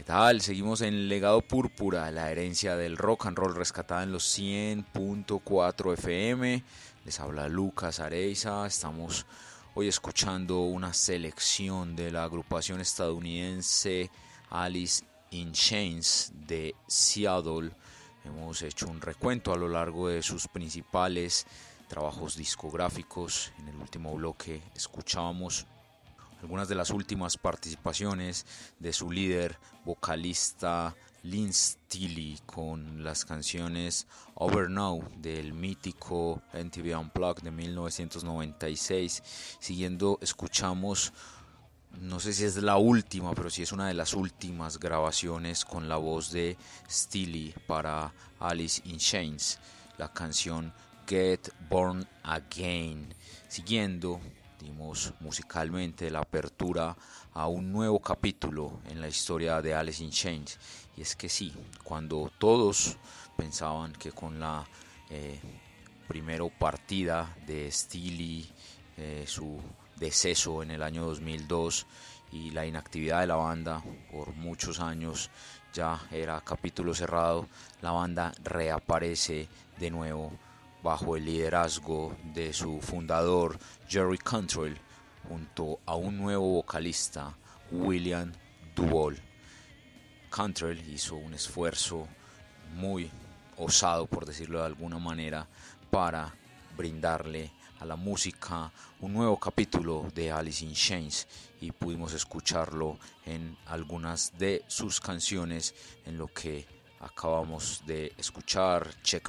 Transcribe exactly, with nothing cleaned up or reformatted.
¿Qué tal? Seguimos en Legado Púrpura, la herencia del rock and roll rescatada en los cien punto cuatro F M. Les habla Lucas Areiza. Estamos hoy escuchando una selección de la agrupación estadounidense Alice in Chains de Seattle. Hemos hecho un recuento a lo largo de sus principales trabajos discográficos. En el último bloque escuchábamos algunas de las últimas participaciones de su líder vocalista Lynn Stilly con las canciones Over Now del mítico M T V Unplugged de mil novecientos noventa y seis. Siguiendo escuchamos, no sé si es la última, pero sí es una de las últimas grabaciones con la voz de Stilly para Alice in Chains, la canción Get Born Again. Siguiendo, dimos musicalmente la apertura a un nuevo capítulo en la historia de Alice in Chains. Y es que sí, cuando todos pensaban que con la eh, primera partida de Stilly, eh, su deceso en el año dos mil dos y la inactividad de la banda por muchos años ya era capítulo cerrado, la banda reaparece de nuevo bajo el liderazgo de su fundador Jerry Cantrell, junto a un nuevo vocalista, William DuVall. Cantrell hizo un esfuerzo muy osado, por decirlo de alguna manera, para brindarle a la música un nuevo capítulo de Alice in Chains, y pudimos escucharlo en algunas de sus canciones en lo que acabamos de escuchar, Check